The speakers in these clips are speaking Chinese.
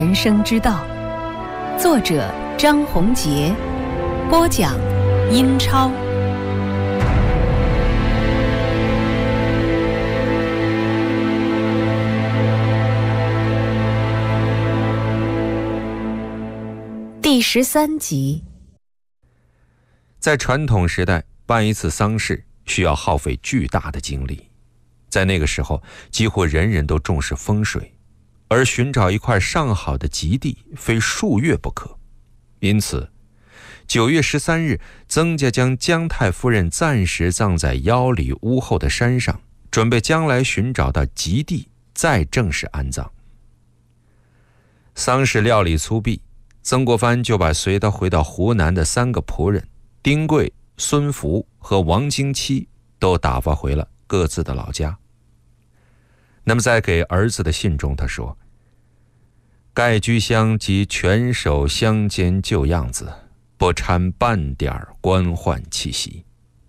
人生之道，作者张宏杰，播讲英超。第13集。 在传统时代，办一次丧事需要耗费巨大的精力，在那个时候，几乎人人都重视风水，而寻找一块上好的吉地非数月不可。因此9月13日，曾家将姜太夫人暂时葬在腰里屋后的山上，准备将来寻找到吉地再正式安葬。丧事料理粗鄙，曾国藩就把随他回到湖南的3个仆人丁贵、孙福和王经期都打发回了各自的老家。那么在给儿子的信中，他说：盖居乡即全守乡间旧样子，不掺半点官宦气息。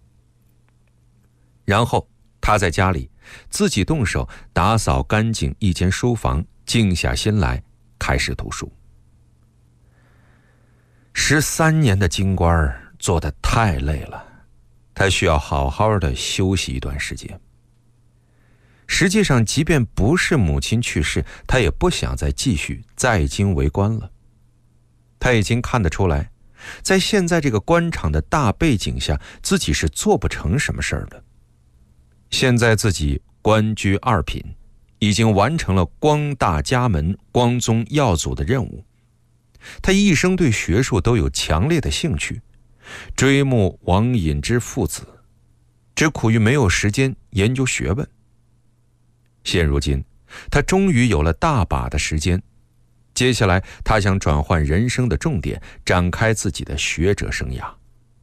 然后他在家里自己动手打扫干净一间书房，静下心来开始读书。13年的京官做得太累了，他需要好好的休息一段时间。实际上，即便不是母亲去世，他也不想再继续在京为官了。他已经看得出来，在现在这个官场的大背景下，自己是做不成什么事儿的。现在自己官居2品，已经完成了光大家门、光宗耀祖的任务。他一生对学术都有强烈的兴趣，追慕王隐之父子，只苦于没有时间研究学问。现如今，他终于有了大把的时间，接下来他想转换人生的重点，展开自己的学者生涯。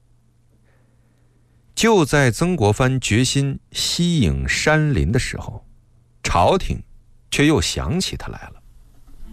就在曾国藩决心西隐山林的时候，朝廷却又想起他来了。